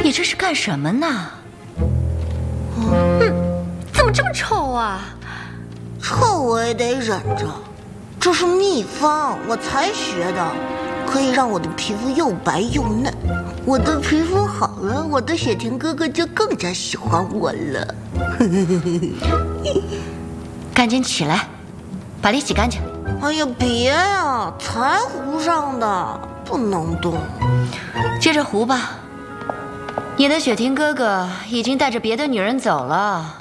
你这是干什么呢？怎么这么臭啊？ 臭我也得忍着，这是秘方，我才学的，可以让我的皮肤又白又嫩。我的皮肤好了，我的雪婷哥哥就更加喜欢我了。 赶紧起来，把脸洗干净。 哎呀，别呀，才糊上的，不能动。 接着糊吧。你的雪婷哥哥已经带着别的女人走了。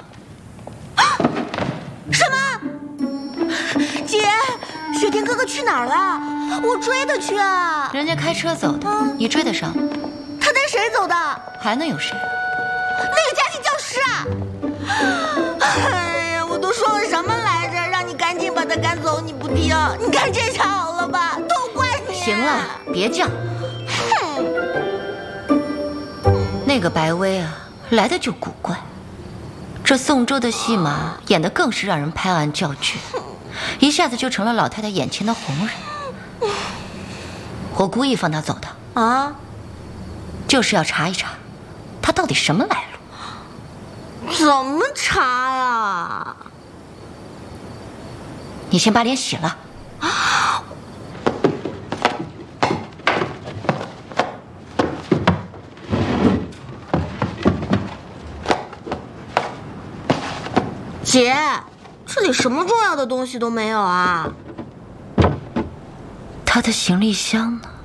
什么？姐，雪婷哥哥去哪儿了？我追他去啊！ 人家开车走的，你追得上？ 他带谁走的？ 还能有谁？ 那个家庭教师啊！哎呀，我都说了什么来着？让你赶紧把他赶走，你不听。你看这下好了吧？都怪你。 行了，别犟。那个白薇啊，来的就古怪。这宋州的戏码演得更是让人拍案叫绝，一下子就成了老太太眼前的红人。我故意放他走的啊， 就是要查一查，他到底什么来路。 怎么查呀？ 你先把脸洗了。 姐，这里什么重要的东西都没有啊？ 他的行李箱呢？